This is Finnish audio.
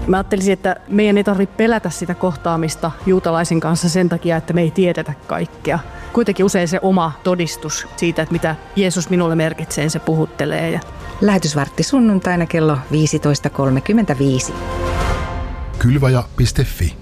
Mä ajattelisin, että meidän ei tarvitse pelätä sitä kohtaamista juutalaisen kanssa sen takia, että me ei tiedetä kaikkea. Kuitenkin usein se oma todistus siitä, että mitä Jeesus minulle merkitsee, se puhuttelee. Lähetysvartti sunnuntaina kello 15.35. Kylvaja.fi